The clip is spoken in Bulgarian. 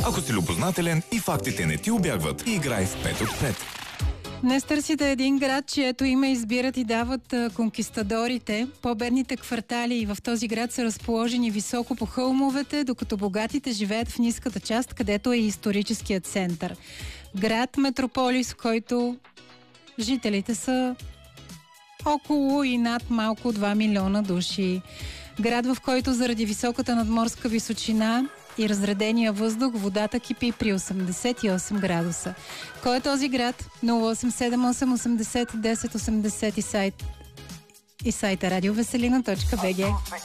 Ако си любознателен и фактите не ти убягват, играй в 5 от 5. Днес търсите един град, чието име избират и дават конкистадорите. По-бедните квартали в този град са разположени високо по хълмовете, докато богатите живеят в ниската част, където е историческият център. Град метрополис, в който жителите са около и над малко 2 милиона души. Град, в който заради високата надморска височина и разредения въздух, водата кипи при 88 градуса. Кой е този град? 0878 80 10 80 и сайта радиовеселина.bg.